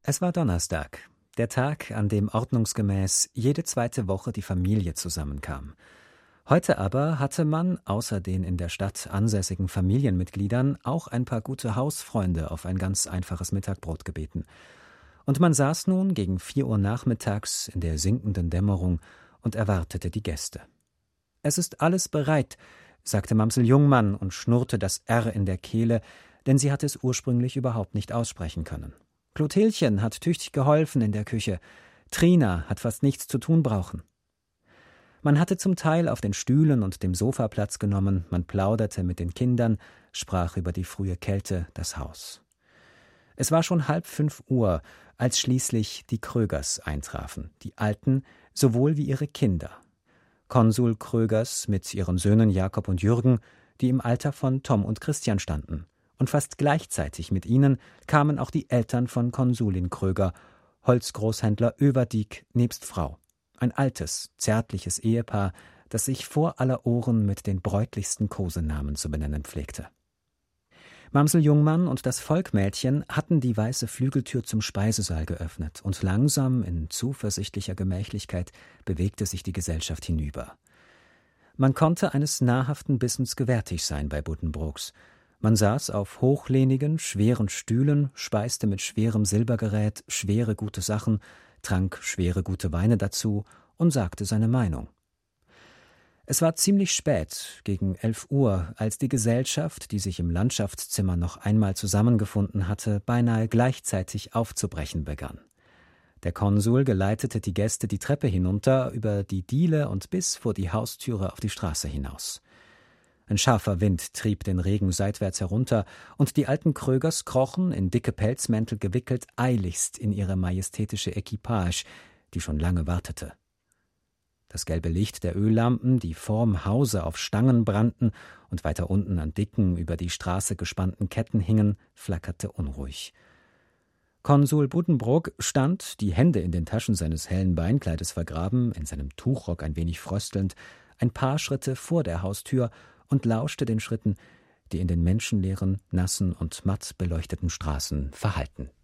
Es war Donnerstag, der Tag, an dem ordnungsgemäß jede zweite Woche die Familie zusammenkam. Heute aber hatte man, außer den in der Stadt ansässigen Familienmitgliedern, auch ein paar gute Hausfreunde auf ein ganz einfaches Mittagbrot gebeten. Und man saß nun gegen 4 Uhr nachmittags in der sinkenden Dämmerung und erwartete die Gäste. »Es ist alles bereit«, sagte Mamsell Jungmann und schnurrte das R in der Kehle, denn sie hatte es ursprünglich überhaupt nicht aussprechen können. Clothildchen hat tüchtig geholfen in der Küche. Trina hat fast nichts zu tun brauchen. Man hatte zum Teil auf den Stühlen und dem Sofa Platz genommen, man plauderte mit den Kindern, sprach über die frühe Kälte, das Haus. Es war schon 4:30 als schließlich die Krögers eintrafen, die Alten sowohl wie ihre Kinder. Konsul Krögers mit ihren Söhnen Jakob und Jürgen, die im Alter von Tom und Christian standen. Und fast gleichzeitig mit ihnen kamen auch die Eltern von Konsulin Kröger, Holzgroßhändler Överdiek nebst Frau. Ein altes, zärtliches Ehepaar, das sich vor aller Ohren mit den bräutlichsten Kosenamen zu benennen pflegte. Mamsell Jungmann und das Volkmädchen hatten die weiße Flügeltür zum Speisesaal geöffnet, und langsam, in zuversichtlicher Gemächlichkeit, bewegte sich die Gesellschaft hinüber. Man konnte eines nahrhaften Bissens gewärtig sein bei Buddenbrooks. Man saß auf hochlehnigen, schweren Stühlen, speiste mit schwerem Silbergerät schwere gute Sachen, trank schwere gute Weine dazu und sagte seine Meinung. Es war ziemlich spät, gegen 11 Uhr, als die Gesellschaft, die sich im Landschaftszimmer noch einmal zusammengefunden hatte, beinahe gleichzeitig aufzubrechen begann. Der Konsul geleitete die Gäste die Treppe hinunter, über die Diele und bis vor die Haustüre auf die Straße hinaus. Ein scharfer Wind trieb den Regen seitwärts herunter, und die alten Krögers krochen, in dicke Pelzmäntel gewickelt, eiligst in ihre majestätische Equipage, die schon lange wartete. Das gelbe Licht der Öllampen, die vorm Hause auf Stangen brannten und weiter unten an dicken, über die Straße gespannten Ketten hingen, flackerte unruhig. Konsul Buddenbrook stand, die Hände in den Taschen seines hellen Beinkleides vergraben, in seinem Tuchrock ein wenig fröstelnd, ein paar Schritte vor der Haustür und lauschte den Schritten, die in den menschenleeren, nassen und matt beleuchteten Straßen verhallten.